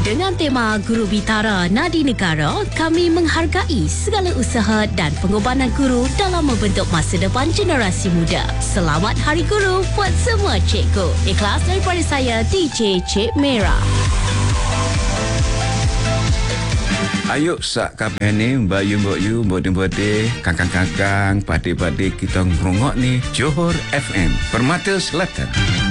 Dengan tema Guru Bitara Nadi Negara, kami menghargai segala usaha dan pengorbanan guru dalam membentuk masa depan generasi muda. Selamat Hari Guru buat semua cikgu. Ikhlas daripada saya, DJ Cik Merah. Ayo sak kabeh ni Mbak Yu, bodeng-bodeng, kakang-kakang, padik-padik kita ngerungok ni Johor FM, Permata Selatan.